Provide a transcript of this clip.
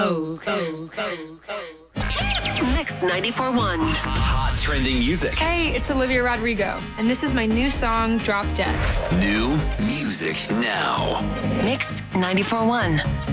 Mix 94.1. Hot trending music. Hey, it's Olivia Rodrigo, and this is my new song, Drop Dead. New music now. Mix 94.1.